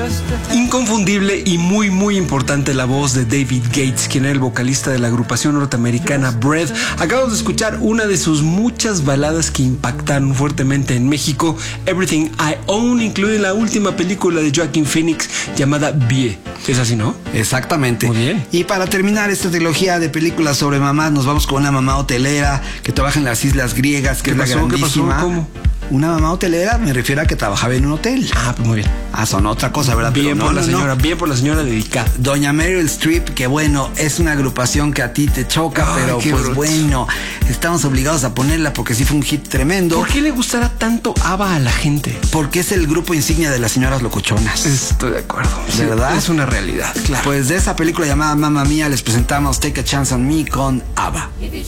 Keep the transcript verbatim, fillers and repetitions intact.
Inconfundible y muy muy importante la voz de David Gates, quien era el vocalista de la agrupación norteamericana Bread. Acabamos de escuchar una de sus muchas baladas que impactaron fuertemente en México, Everything I Own, incluida en la última película de Joaquin Phoenix llamada Vie. ¿Es así, no? Exactamente. Muy bien. Y para terminar esta trilogía de películas sobre mamás, nos vamos con una mamá hotelera que trabaja en las islas griegas, que es la pasó? grandísima. ¿Qué pasó? ¿Cómo? Una mamá hotelera me refiero a que trabajaba en un hotel. Ah, pues muy bien. Ah, son otra cosa, ¿verdad? Bien Pero no, por la no, señora, no. bien por la señora dedicada. Doña Meryl Streep, que bueno, es una agrupación que a ti te choca, Ay, pero qué pues bruto. bueno, estamos obligados a ponerla porque sí fue un hit tremendo. ¿Por qué le gustará tanto ABBA a la gente? Porque es el grupo insignia de las señoras locochonas. Estoy de acuerdo. ¿De verdad? Es una realidad, claro. Pues de esa película llamada Mamma Mía les presentamos Take a Chance on Me con ABBA.